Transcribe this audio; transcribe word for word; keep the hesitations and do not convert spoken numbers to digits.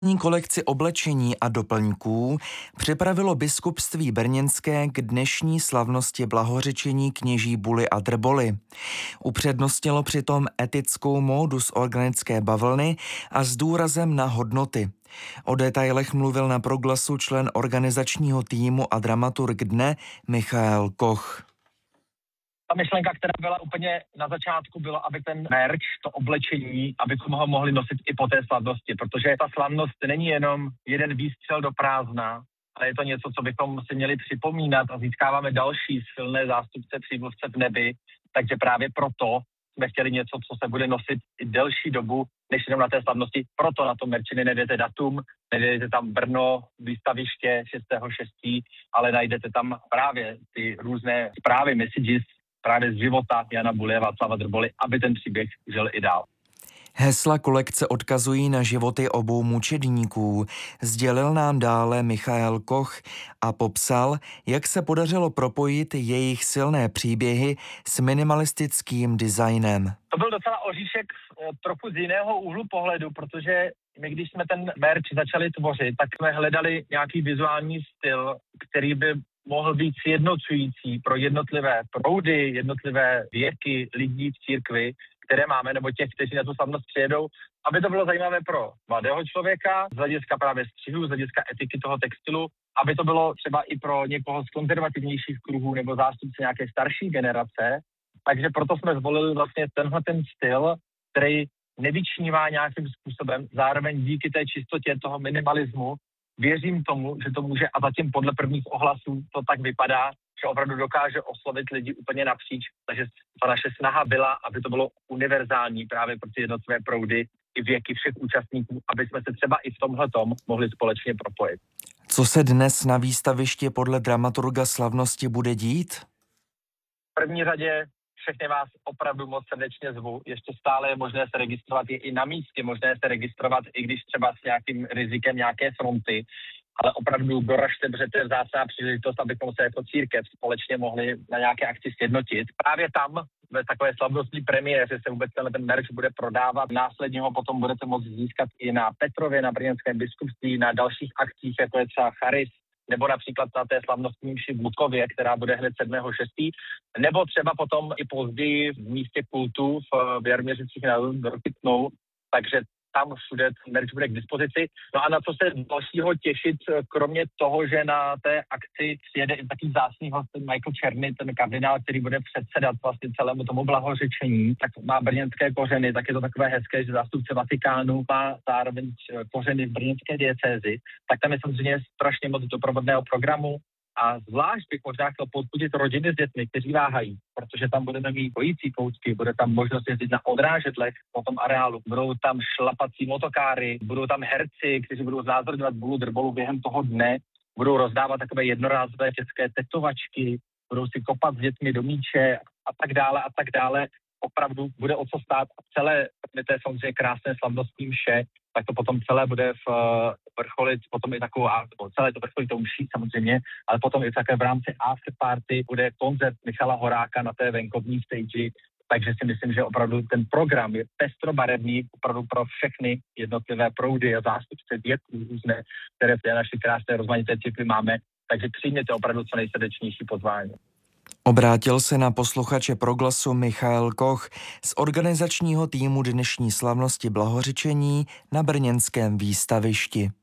Kolekci oblečení a doplňků připravilo biskupství brněnské k dnešní slavnosti blahořečení kněží Buly a Drboly. Upřednostnilo přitom etickou módu z organické bavlny a s důrazem na hodnoty. O detailech mluvil na Proglasu člen organizačního týmu a dramaturg dne Michael Koch. Ta myšlenka, která byla úplně na začátku, byla, aby ten merch, to oblečení, abychom ho mohli nosit i po té slavnosti, protože ta slavnost není jenom jeden výstřel do prázdna, ale je to něco, co bychom si měli připomínat a získáváme další silné zástupce přímluvce v nebi, takže právě proto jsme chtěli něco, co se bude nosit i delší dobu, než jenom na té slavnosti. Proto na tom merčiny nejdete datum, nejdete tam Brno, výstaviště šestého šestého ale najdete tam právě ty různé zprávy, messages, právě z života Jana Buly a Václava Drboly, aby ten příběh žil i dál. Hesla kolekce odkazují na životy obou mučedníků, sdělil nám dále Michael Koch a popsal, jak se podařilo propojit jejich silné příběhy s minimalistickým designem. To byl docela oříšek trochu z jiného úhlu pohledu, protože my, když jsme ten merch začali tvořit, tak jsme hledali nějaký vizuální styl, který by mohl být sjednocující pro jednotlivé proudy, jednotlivé věky lidí v církvi, které máme, nebo těch, kteří na tu slavnost přijedou, aby to bylo zajímavé pro mladého člověka, z hlediska právě střihu, z hlediska etiky toho textilu, aby to bylo třeba i pro někoho z konzervativnějších kruhů nebo zástupce nějaké starší generace. Takže proto jsme zvolili vlastně tenhle ten styl, který nevyčnívá nějakým způsobem, zároveň díky té čistotě toho minimalismu věřím tomu, že to může, a zatím podle prvních ohlasů to tak vypadá, že opravdu dokáže oslovit lidi úplně napříč. Takže ta naše snaha byla, aby to bylo univerzální právě pro ty jednotlivé proudy i věky všech účastníků, aby jsme se třeba i v tomhletom mohli společně propojit. Co se dnes na výstavišti podle dramaturga slavnosti bude dít? V první řadě všechny vás opravdu moc srdečně zvu. Ještě stále je možné se registrovat, je i na místě možné se registrovat, i když třeba s nějakým rizikem nějaké fronty, ale opravdu doražte, protože to je vzácná příležitost, abychom se jako církev společně mohli na nějaké akci sjednotit. Právě tam, ve takové slavnostní premiéře, se vůbec tenhle ten merch bude prodávat. Následně ho potom budete moct získat i na Petrově, na brněnském biskupství, na dalších akcích, jako je třeba Charis, nebo například na té slavnostní mši v Lukově, která bude hned sedmého šestého nebo třeba potom i později v místě kultu v Jarměřicích nad Rokytnou, takže tam všude ten merch bude k dispozici. No a na co se dalšího těšit, kromě toho, že na té akci přijede i takový vzácný host Michael Černy, ten kardinál, který bude předsedat vlastně celému tomu blahořečení, tak má brněnské kořeny, tak je to takové hezké, že zástupce Vatikánu má zároveň kořeny v brněnské diecézi, tak tam je samozřejmě strašně moc doprovodného programu. A zvlášť bych možná chtěl povzbudit rodiny s dětmi, kteří váhají, protože tam budeme mít pojící koutky, bude tam možnost jezdit na odrážedlech po tom areálu, budou tam šlapací motokáry, budou tam herci, kteří budou znázorňovat Bulu Drbolu během toho dne, budou rozdávat takové jednorázové dětské tetovačky, budou si kopat s dětmi do míče a tak dále a tak dále. Opravdu bude o co stát a celé, to je samozřejmě krásné slavnostní mše, tak to potom celé bude v vrcholit, potom i takovou, celé to vrcholit tou mší samozřejmě, ale potom i také v rámci after party bude koncert Michala Horáka na té venkovní stage, takže si myslím, že opravdu ten program je pestrobarevný opravdu pro všechny jednotlivé proudy a zástupce věků různé, které v té naší krásné rozmanité církvi máme, takže přijměte opravdu co nejsrdečnější pozvání. Obrátil se na posluchače Proglasu Michael Koch z organizačního týmu dnešní slavnosti blahořečení na brněnském výstavišti.